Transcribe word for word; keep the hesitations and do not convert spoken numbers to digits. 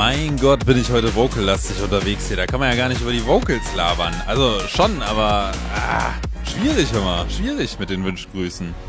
Mein Gott, bin ich heute vocal-lastig unterwegs hier. Da kann man ja gar nicht über die Vocals labern. Also schon, aber ah, schwierig immer. Schwierig mit den Wünschgrüßen.